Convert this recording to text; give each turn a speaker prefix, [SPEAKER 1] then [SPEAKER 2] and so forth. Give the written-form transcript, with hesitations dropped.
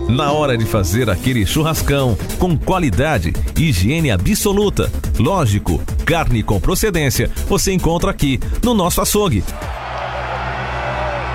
[SPEAKER 1] Na hora de fazer aquele churrascão, com qualidade e higiene absoluta. Lógico, carne com procedência você encontra aqui no nosso açougue.